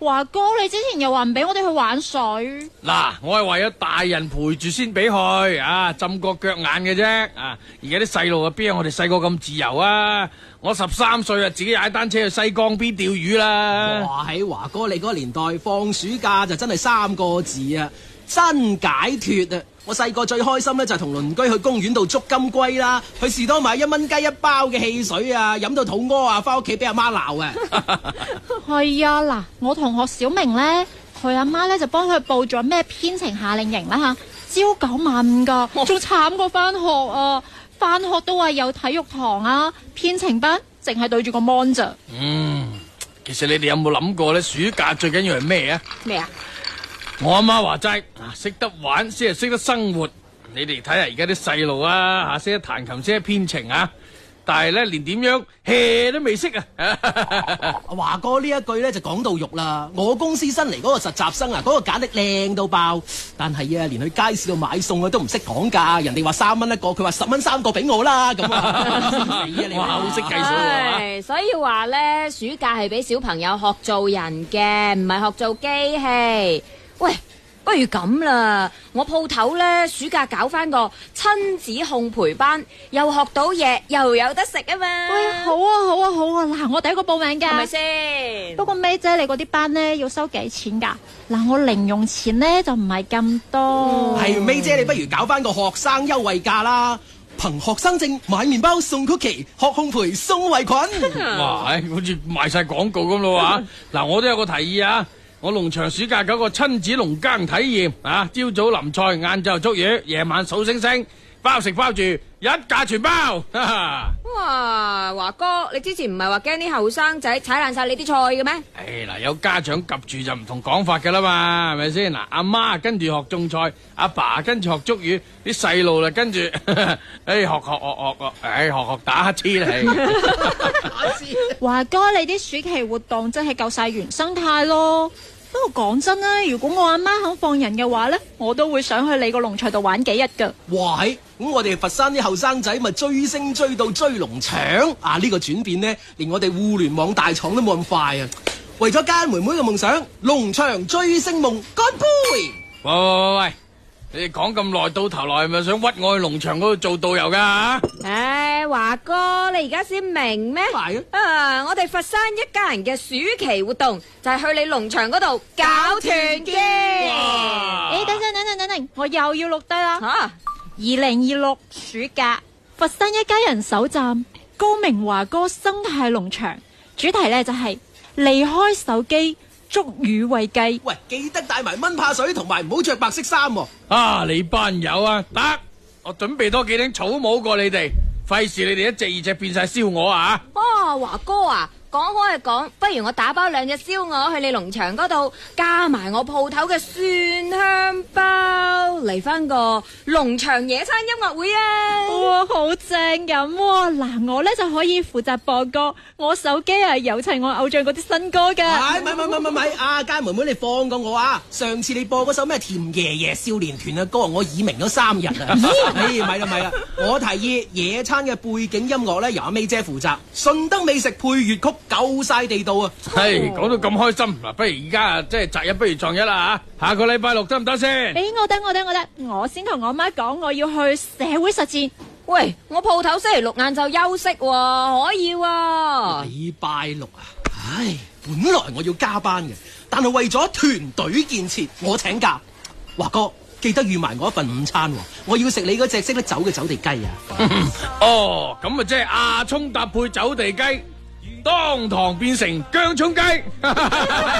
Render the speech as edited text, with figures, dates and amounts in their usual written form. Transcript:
華哥，你之前又話唔俾我哋去玩水。 嗱，我係為咗大人陪住先俾去啊，浸過腳眼嘅啫啊！而家啲細路啊，邊有我哋細個咁自由啊？我13歲啊，自己踩單車去西江邊釣魚啦。 哇！喺華哥你嗰個年代放暑假就真係3個字啊，真解脫啊！我細個最開心咧就係同鄰居去公園度捉金龜啦，去士多買1蚊雞1包嘅汽水啊，飲到肚屙啊，翻屋企俾阿媽鬧啊！ 係啊，嗱，我同學小明呢，佢阿媽呢就幫佢報咗咩編程夏令營啦吓，朝9晚5噶，仲慘過翻學啊！翻學都話有體育堂啊，編程班淨係對住個 mon 咋。 其實你哋有冇諗過咧？暑假最緊要係咩啊？ 咩啊？ 我阿媽話齋，識得玩先係識得生活。你哋睇下而家啲細路啊，識得彈琴，識得編程啊，但係咧連點樣 hea 都未識啊！ 華哥呢一句咧就講到肉啦。我公司新嚟嗰個實習生啊，嗰個簡歷靚到爆，但係啊，連去街市度買餸啊都唔識講價。人哋話3蚊一個，佢話10蚊3個俾我啦咁啊！死啊你！ 哇，好識計數啊！ 所以話咧，暑假係俾小朋友學做人嘅，唔係學做機器。喂，不如咁啦，我鋪頭咧暑假搞翻個親子烘焙班，又學到嘢，又有得食啊嘛！ 喂，好啊好啊好啊，嗱，我第一個報名噶， 係咪先？ 不過May姐你嗰啲班呢要收幾錢噶？嗱，我零用錢呢就唔係咁多。 係May姐，你不如搞翻個學生優惠價啦，憑學生證買麵包送曲奇，學烘焙送圍裙。 哇，好似賣晒廣告咁咯喎！嗱，我都有個提議啊！我農場暑假搞個親子農耕體驗啊！朝早淋菜，晏晝捉魚，夜晚數星星，包食包住，一價全包。哈哈！ 哇，華哥，你之前唔係話驚啲後生仔踩爛晒你啲菜嘅咩？ 嗱，有家長及住就唔同講法噶啦嘛，係咪先？嗱，阿媽跟住學種菜，阿爸跟住學捉魚，啲細路啦跟住，學打乞嗤啦。 華哥，你啲暑期活動真係夠晒原生態咯。不過講真啦，如果我阿媽肯放人嘅話呢，我都會想去你個農場度玩幾日噶。 哇，咁我哋佛山啲後生仔咪追星追到追農場啊！呢個轉變呢，連我哋互聯網大廠都冇咁快啊！為咗家妹妹嘅夢想，農場追星夢，乾杯！ 喂！你哋講咁耐，到頭來係咪想屈我去農場嗰度做導遊噶？ 華哥，你而家先明咩？我哋佛山一家人嘅暑期活動就係去你農場嗰度搞團建。 等，我又要錄低啦。2026暑假，佛山一家人首站高明華哥生態農場，主題呢就係離開手機，捉魚餵雞。 喂，記得帶埋蚊怕水，同埋唔好着白色衫。 你班友啊，得，我準備多幾頂草帽過你哋，費事你哋一隻二隻變晒燒鵝啊！ 華哥啊，講開係講，不如我打包2隻燒鵝去你農場嗰度，加埋我鋪頭嘅蒜香包，嚟翻個農場野餐音樂會啊！ 哇，好正咁喎！嗱，我呢就可以負責播歌，我手機係有齊我偶像嗰啲新歌噶。 咪，家妹妹你放過我啊！上次你播嗰首咩甜爺爺少年團嘅歌，我耳鳴咗3日啊！咪啦，我提議野餐嘅背景音樂呢，由阿 May 姐負責，順德美食配粵曲，夠晒地道啊！ 係講到咁開心，嗱，不如而家即係擇日不如撞日啦吓，下個禮拜6得唔得先？ 我得，我先同我媽講我要去社會實踐。 喂，我鋪頭星期6晏晝休息喎，可以喎。 禮拜6啊，本來我要加班嘅，但係為咗團隊建設，我請假。華哥，記得預埋我一份午餐喎，我要食你嗰隻識得走嘅走地雞啊！ 咁啊即係阿葱搭配走地雞，當堂變成薑葱雞。